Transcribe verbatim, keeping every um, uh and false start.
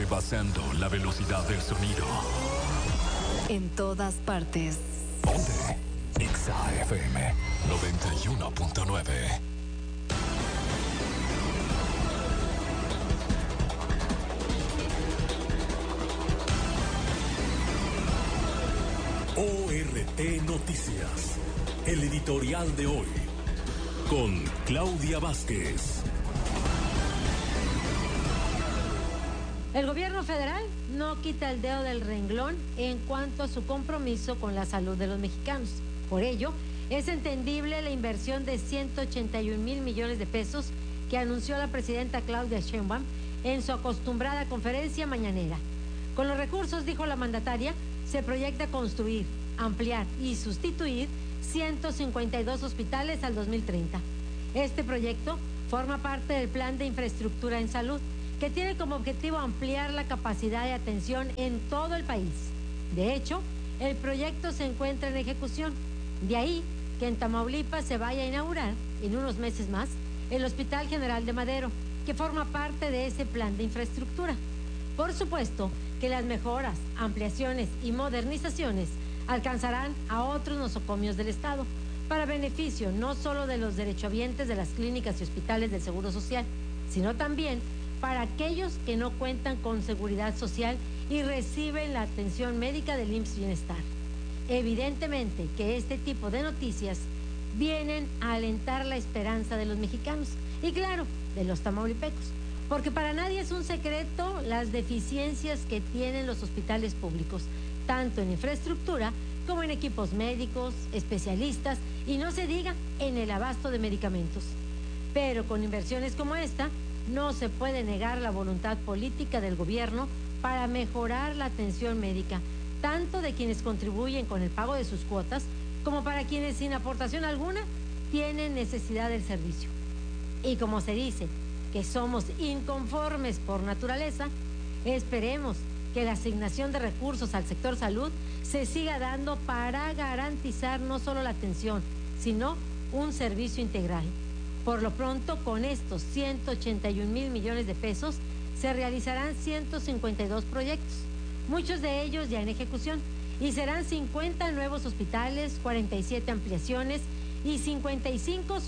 rebasando la velocidad del sonido. En todas partes. Ponte Exa F M noventa y uno punto nueve. O R T Noticias, el editorial de hoy, con Claudia Vázquez. El gobierno federal no quita el dedo del renglón en cuanto a su compromiso con la salud de los mexicanos. Por ello, es entendible la inversión de ciento ochenta y un mil millones de pesos que anunció la presidenta Claudia Sheinbaum en su acostumbrada conferencia mañanera. Con los recursos, dijo la mandataria, se proyecta construir, ampliar y sustituir ciento cincuenta y dos hospitales al dos mil treinta. Este proyecto forma parte del Plan de Infraestructura en Salud, que tiene como objetivo ampliar la capacidad de atención en todo el país. De hecho, el proyecto se encuentra en ejecución. De ahí que en Tamaulipas se vaya a inaugurar, en unos meses más, el Hospital General de Madero, que forma parte de ese plan de infraestructura. Por supuesto que las mejoras, ampliaciones y modernizaciones alcanzarán a otros nosocomios del Estado, para beneficio no solo de los derechohabientes de las clínicas y hospitales del Seguro Social, sino también para aquellos que no cuentan con seguridad social y reciben la atención médica del I M S S Bienestar. Evidentemente que este tipo de noticias vienen a alentar la esperanza de los mexicanos y, claro, de los tamaulipecos, porque para nadie es un secreto las deficiencias que tienen los hospitales públicos, tanto en infraestructura como en equipos médicos, especialistas y no se diga en el abasto de medicamentos. Pero con inversiones como esta, no se puede negar la voluntad política del gobierno para mejorar la atención médica, tanto de quienes contribuyen con el pago de sus cuotas, como para quienes sin aportación alguna tienen necesidad del servicio. Y como se dice que somos inconformes por naturaleza, esperemos que la asignación de recursos al sector salud se siga dando para garantizar no solo la atención, sino un servicio integral. Por lo pronto, con estos ciento ochenta y un mil millones de pesos, se realizarán ciento cincuenta y dos proyectos, muchos de ellos ya en ejecución, y serán cincuenta nuevos hospitales, cuarenta y siete ampliaciones y cincuenta y cinco